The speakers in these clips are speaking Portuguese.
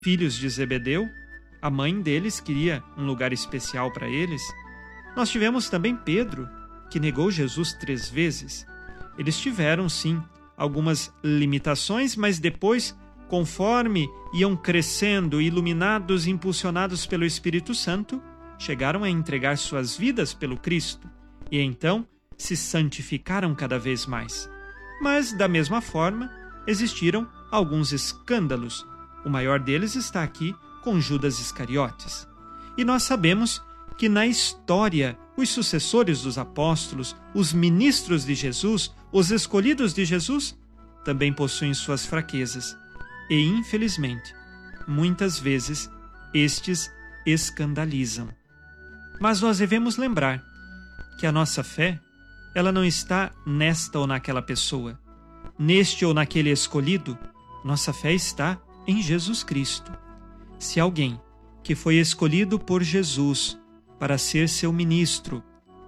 filhos de Zebedeu, a mãe deles queria um lugar especial para eles. Nós tivemos também Pedro, que negou Jesus 3 vezes. Eles tiveram, sim, algumas limitações, mas depois, conforme iam crescendo, iluminados, impulsionados pelo Espírito Santo, chegaram a entregar suas vidas pelo Cristo e então se santificaram cada vez mais. Mas, da mesma forma, existiram alguns escândalos. O maior deles está aqui com Judas Iscariotes. E nós sabemos que na história, os sucessores dos apóstolos, os ministros de Jesus, os escolhidos de Jesus, também possuem suas fraquezas. E, infelizmente, muitas vezes, estes escandalizam. Mas nós devemos lembrar que a nossa fé, ela não está nesta ou naquela pessoa, neste ou naquele escolhido. Nossa fé está em Jesus Cristo. Se alguém que foi escolhido por Jesus para ser seu ministro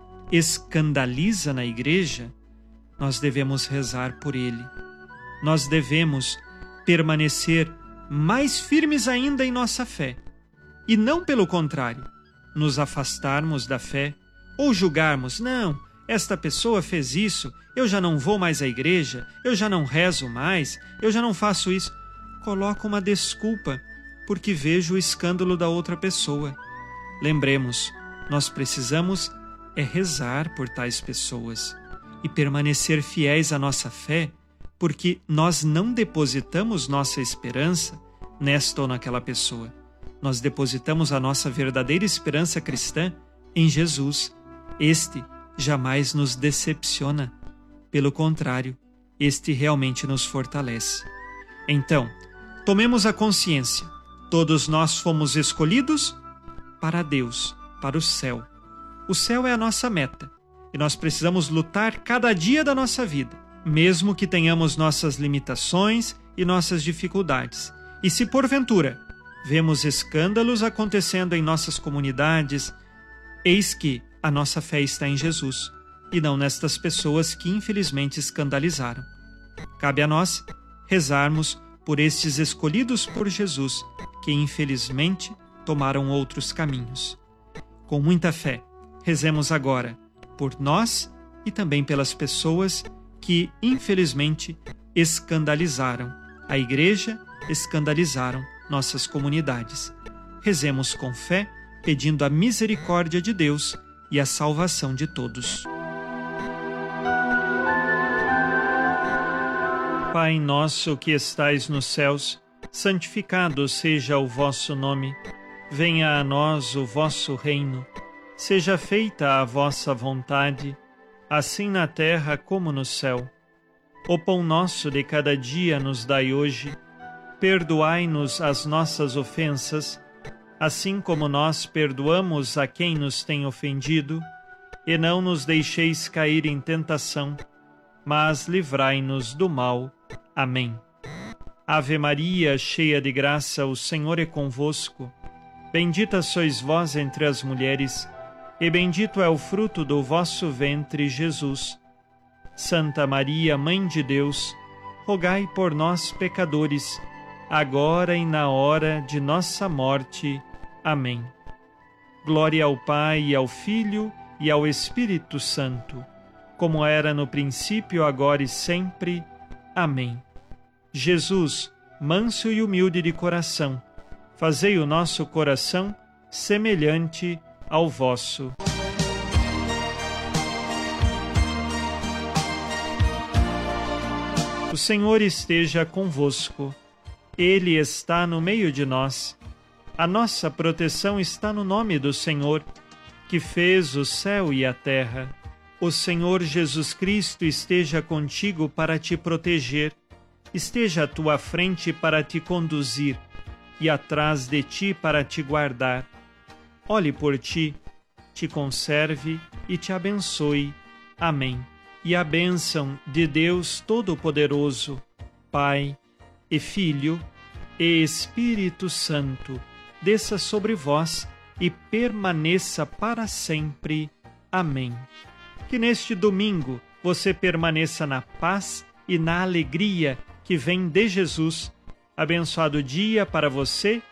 escandaliza na igreja, nós devemos rezar por ele. Nós devemos permanecer mais firmes ainda em nossa fé e não, pelo contrário, nos afastarmos da fé ou julgarmos: não, esta pessoa fez isso, eu já não vou mais à igreja, eu já não rezo mais, eu já não faço isso. Coloca uma desculpa porque vejo o escândalo da outra pessoa. Lembremos, nós precisamos rezar por tais pessoas e permanecer fiéis à nossa fé, porque nós não depositamos nossa esperança nesta ou naquela pessoa. Nós depositamos a nossa verdadeira esperança cristã em Jesus. Este jamais nos decepciona. Pelo contrário, este realmente nos fortalece. Então, tomemos a consciência. Todos nós fomos escolhidos para Deus, para o céu. O céu é a nossa meta e nós precisamos lutar cada dia da nossa vida, mesmo que tenhamos nossas limitações e nossas dificuldades. E se porventura vemos escândalos acontecendo em nossas comunidades, eis que a nossa fé está em Jesus e não nestas pessoas que infelizmente escandalizaram. Cabe a nós rezarmos por estes escolhidos por Jesus, que infelizmente tomaram outros caminhos. Com muita fé, rezemos agora por nós e também pelas pessoas que infelizmente escandalizaram a igreja, escandalizaram nossas comunidades. Rezemos com fé, pedindo a misericórdia de Deus e a salvação de todos. Pai nosso que estais nos céus, santificado seja o vosso nome. Venha a nós o vosso reino. Seja feita a vossa vontade, assim na terra como no céu. O pão nosso de cada dia nos dai hoje. Perdoai-nos as nossas ofensas, assim como nós perdoamos a quem nos tem ofendido. E não nos deixeis cair em tentação, mas livrai-nos do mal. Amém. Ave Maria, cheia de graça, o Senhor é convosco. Bendita sois vós entre as mulheres, e bendito é o fruto do vosso ventre, Jesus. Santa Maria, Mãe de Deus, rogai por nós, pecadores, agora e na hora de nossa morte. Amém. Glória ao Pai, e ao Filho, e ao Espírito Santo, como era no princípio, agora e sempre. Amém. Jesus, manso e humilde de coração, fazei o nosso coração semelhante ao vosso. O Senhor esteja convosco. Ele está no meio de nós. A nossa proteção está no nome do Senhor, que fez o céu e a terra. O Senhor Jesus Cristo esteja contigo para te proteger, esteja à tua frente para te conduzir e atrás de ti para te guardar. Olhe por ti, te conserve e te abençoe. Amém. E a bênção de Deus Todo-Poderoso, Pai e Filho e Espírito Santo, desça sobre vós e permaneça para sempre. Amém. Que neste domingo você permaneça na paz e na alegria que vem de Jesus Abençoado dia para você